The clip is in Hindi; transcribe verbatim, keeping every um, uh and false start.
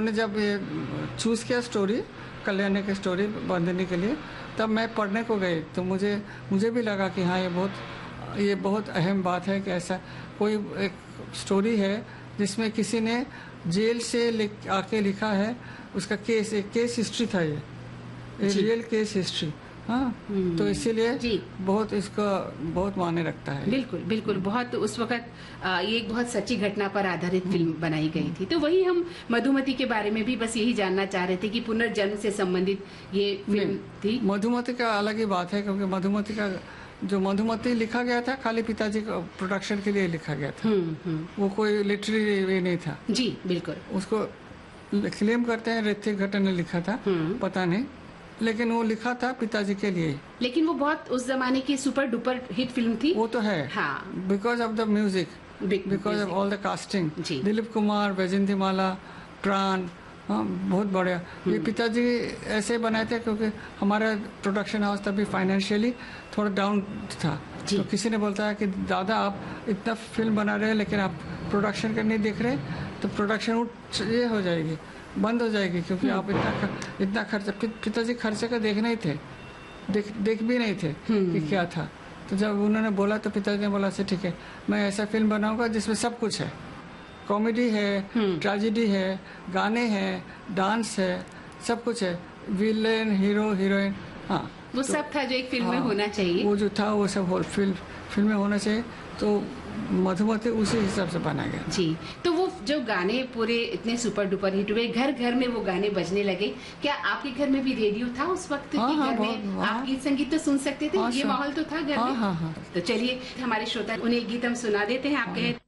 उन्होंने जब ये चूज़ किया स्टोरी, कल्याणी की स्टोरी बांधने के लिए, तब मैं पढ़ने को गई तो मुझे मुझे भी लगा कि हाँ ये बहुत ये बहुत अहम बात है कि ऐसा कोई एक स्टोरी है जिसमें किसी ने जेल से लिख आके लिखा है, उसका केस एक केस हिस्ट्री था, ये रियल केस हिस्ट्री। हाँ, तो इसीलिए बहुत इसका बहुत मायने रखता है। बिल्कुल बिल्कुल, बहुत उस वक्त ये एक बहुत सच्ची घटना पर आधारित फिल्म बनाई गई थी। तो वही हम मधुमती के बारे में भी बस यही जानना चाह रहे थे कि पुनर्जन्म से संबंधित ये फिल्म थी। मधुमती का अलग ही बात है, क्योंकि मधुमती का जो मधुमती लिखा गया था खाली पिताजी का प्रोडक्शन के लिए लिखा गया था। हुँ, हुँ. वो कोई लिटरेरी वे नहीं था। जी बिल्कुल। उसको क्लेम करते हैं ऋतिक घटन ने लिखा था, पता नहीं, लेकिन वो लिखा था पिताजी के लिए। लेकिन वो बहुत उस जमाने की सुपर डुपर हिट फिल्म थी। वो तो है, हाँ, because of the music, because of all the casting. Dilip Kumar, Vaijayanti माला, प्राण, हाँ बहुत बढ़िया। ये पिताजी ऐसे बनाए थे क्योंकि हमारा प्रोडक्शन हाउस तभी फाइनेंशियली थोड़ा डाउन था। तो किसी ने बोलता है कि दादा आप इतना फिल्म बना रहे हैं लेकिन आप प्रोडक्शन का नहीं देख रहे, तो प्रोडक्शन ये हो जाएगी, बंद हो जाएगी, क्योंकि आप इतना इतना खर्चा, पिताजी खर्चे का देख नहीं थे, देख देख भी नहीं थे कि क्या था। तो जब उन्होंने बोला तो पिताजी ने बोला से ठीक है मैं ऐसा फिल्म बनाऊंगा जिसमें सब कुछ है, कॉमेडी है, ट्रेजेडी है, गाने हैं, डांस है, सब कुछ है, विलेन, हीरो, हीरोइन। हाँ, वो तो, सब था जो एक फिल्म में हाँ, होना चाहिए। वो जो था वो सब फिल्म फिल्म में होना चाहिए। तो मधुमती उसी हिसाब से बना गया। जी, तो वो जो गाने पूरे इतने सुपर डुपर हिट हुए, घर घर में वो गाने बजने लगे। क्या आपके घर में भी रेडियो था उस वक्त? हाँ, कि हाँ, घर में हाँ, आप गीत संगीत तो सुन सकते थे? हाँ, ये माहौल तो था घर हाँ, में। हाँ, हाँ। तो चलिए हमारे श्रोता उन्हें गीत हम सुना देते हैं आपके